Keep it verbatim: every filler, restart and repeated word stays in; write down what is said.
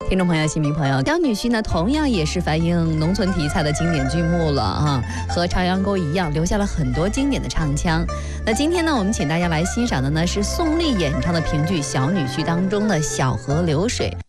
听众朋友、新民朋友，小女婿呢，同样也是反映农村题材的经典剧目了啊，和《朝阳沟》一样，留下了很多经典的唱腔。那今天呢，我们请大家来欣赏的呢是宋丽演唱的评剧《小女婿》当中的《小河流水》。